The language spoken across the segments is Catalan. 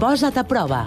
Posa't a prova.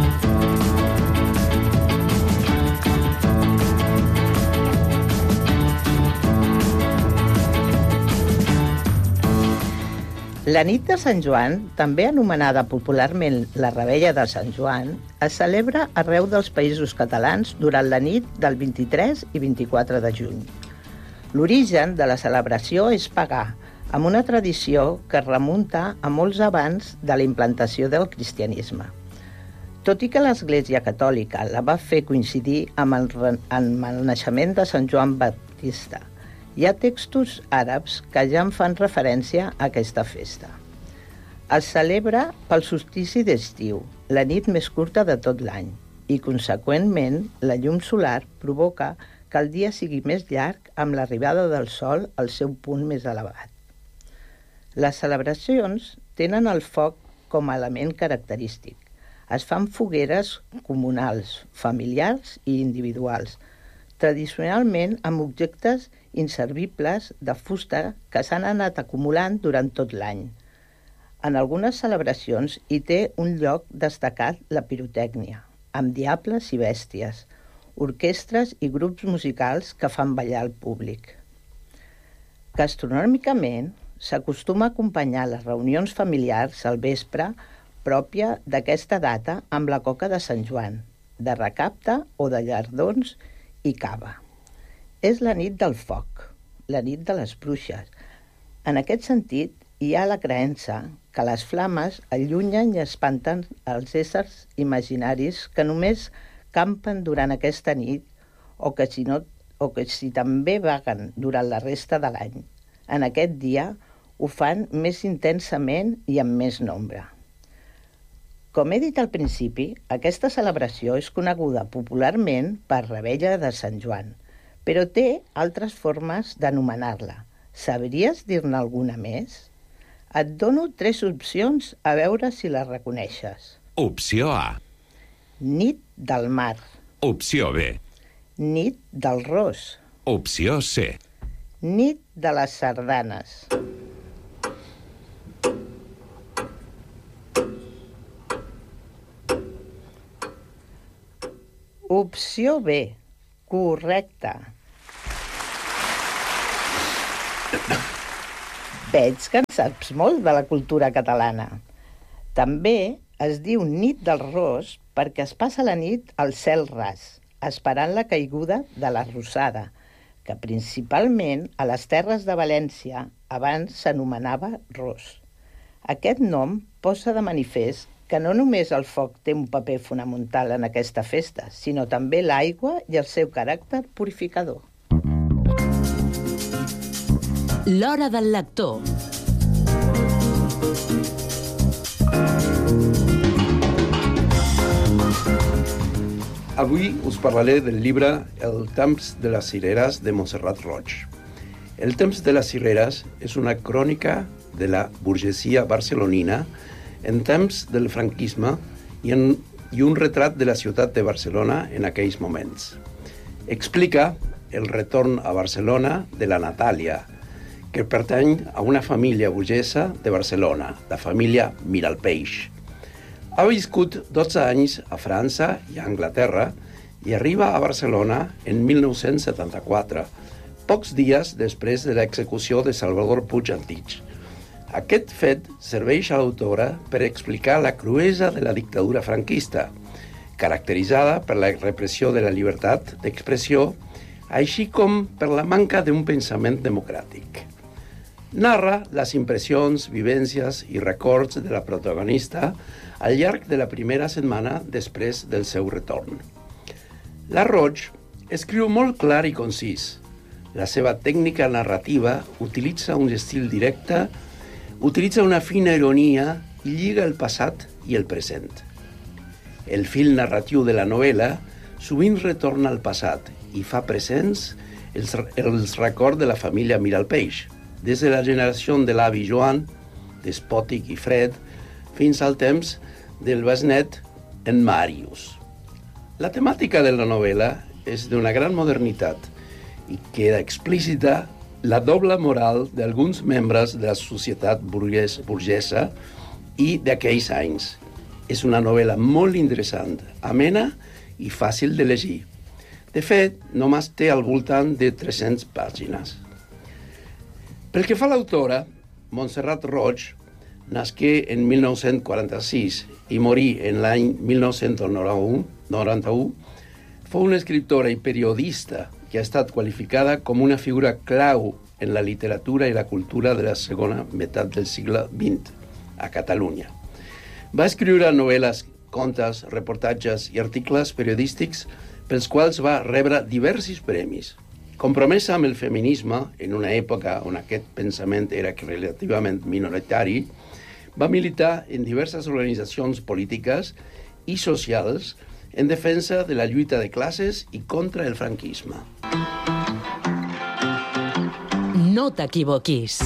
La nit de Sant Joan, també anomenada popularment la Revetlla de Sant Joan, es celebra arreu dels països catalans durant la nit del 23 i 24 de juny. L'origen de la celebració és pagà, amb una tradició que es remunta a molts abans de la implantació del cristianisme. Tot i que l'Església Catòlica la va fer coincidir amb el naixement de Sant Joan Baptista, hi ha textos àrabs que ja en fan referència a aquesta festa. Es celebra pel solstici d'estiu, la nit més curta de tot l'any, i, conseqüentment, la llum solar provoca que el dia sigui més llarg amb l'arribada del sol al seu punt més elevat. Les celebracions tenen el foc com a element característic. Es fan fogueres comunals, familiars i individuals, tradicionalment amb objectes inservibles de fusta que s'han anat acumulant durant tot l'any. En algunes celebracions hi té un lloc destacat la pirotècnia, amb diables i bèsties, orquestres i grups musicals que fan ballar el públic. Gastronòmicament, s'acostuma a acompanyar les reunions familiars al vespre pròpia d'aquesta data amb la coca de Sant Joan, de recapte o de llardons i cava. És la nit del foc, la nit de les bruixes. En aquest sentit, hi ha la creença que les flames allunyen i espanten els éssers imaginaris que només campen durant aquesta nit o que si també vaguen durant la resta de l'any. En aquest dia ho fan més intensament i amb més nombre. Com he dit al principi, aquesta celebració és coneguda popularment per Revetlla de Sant Joan, però té altres formes d'anomenar-la. Sabries dir-ne alguna més? Et dono 3 opcions a veure si les reconeixes. Opció A. Nit del mar. Opció B. Nit del ros. Opció C. Nit de les sardanes. Opció B. Correcte. Veig que en saps molt de la cultura catalana. També es diu nit del ros perquè es passa la nit al cel ras, esperant la caiguda de la rosada, que principalment a les terres de València abans s'anomenava ros. Aquest nom posa de manifest que no només el foc té un paper fonamental en aquesta festa, sinó també l'aigua i el seu caràcter purificador. L'hora del lector. Avui us parlaré del llibre El temps de les cireres de Montserrat Roig. El temps de les cireres és una crònica de la burgesia barcelonina en temps del franquisme i un retrat de la ciutat de Barcelona en aquells moments. Explica el retorn a Barcelona de la Natàlia, que pertany a una família burgesa de Barcelona, la família Miralpeix. Ha viscut 12 anys a França i a Anglaterra i arriba a Barcelona en 1974, pocs dies després de l'execució de Salvador Puig Antich. Aquest fet serveix a l'autora per explicar la cruesa de la dictadura franquista, caracteritzada per la repressió de la llibertat d'expressió, així com per la manca d'un pensament democràtic. Narra les impressions, vivències i records de la protagonista al llarg de la primera setmana després del seu retorn. La Roig escriu molt clar i concís. La seva tècnica narrativa utilitza un estil directe, utilitza una fina ironia i lliga el passat i el present. El fil narratiu de la novel·la sovint retorna al passat i fa presents els records de la família Miralpeix, des de la generació de l'avi Joan, despòtic i fred, fins al temps del besnet en Màrius. La temàtica de la novel·la és d'una gran modernitat i queda explícita la doble moral d'alguns membres de la societat burgesa i d'aquells anys, És una novel·la molt interessant, amena i fàcil de llegir. De fet, només té al voltant de 300 pàgines. Pel que fa a l'autora, Montserrat Roig nasqué en 1946 i morí en l'any 1991, fou una escriptora i periodista que ha estat qualificada com una figura clau en la literatura i la cultura de la segona meitat del segle XX a Catalunya. Va escriure novel·les, contes, reportatges i articles periodístics pels quals va rebre diversos premis. Compromesa amb el feminisme, en una època on aquest pensament era relativament minoritari, va militar en diverses organitzacions polítiques i socials en defensa de la lluita de classes i contra el franquisme. No t'equivoquis.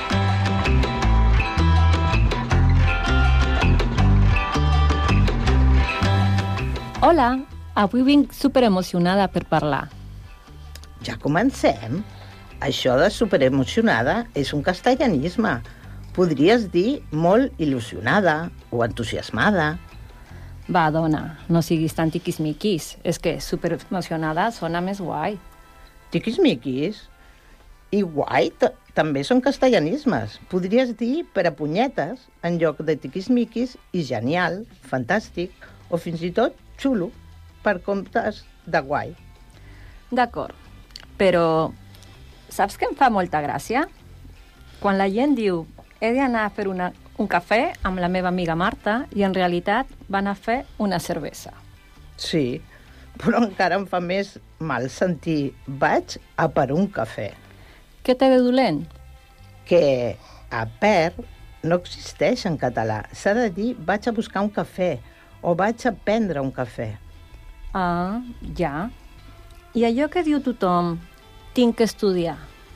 Hola, avui vinc superemocionada per parlar. Ja comencem? Això de superemocionada és un castellanisme. Podries dir molt il·lusionada o entusiasmada. Va, dona, no siguis tan tiquismiquis. És que superemocionada sona més guai. Tiquismiquis i guai també són castellanismes. Podries dir per a punyetes en lloc de tiquismiquis i genial, fantàstic o fins i tot xulo per comptes de guai. D'acord, però saps què em fa molta gràcia? Quan la gent diu he d'anar a fer un cafè amb la meva amiga Marta i en realitat van a fer una cervesa. Sí, però encara em fa més mal sentir vaig a per un cafè. Què té de dolent? Que a per no existeix en català. S'ha de dir vaig a buscar un cafè o vaig a prendre un cafè. Ah, ja. I allò que diu tothom, tinc que estudiar.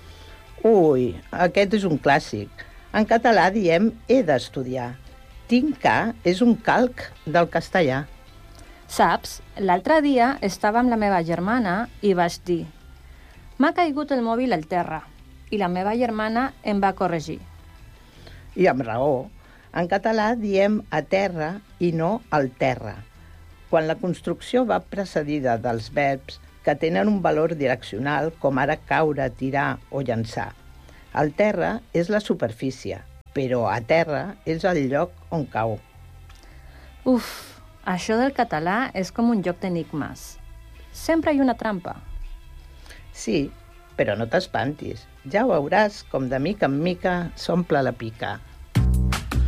Ui, aquest és un clàssic. En català diem he d'estudiar. Tinc que és un calc del castellà. Saps, l'altre dia estava amb la meva germana i vaig dir m'ha caigut el mòbil al terra i la meva germana em va corregir. I amb raó. En català diem a terra i no al terra. Quan la construcció va precedida dels verbs que tenen un valor direccional, com ara caure, tirar o llançar. El terra és la superfície, però a terra és el lloc on cau. Uf, això del català és com un joc d'enigmes. Sempre hi ha una trampa. Sí, però no t'espantis. Ja veuràs com de mica en mica s'omple la pica.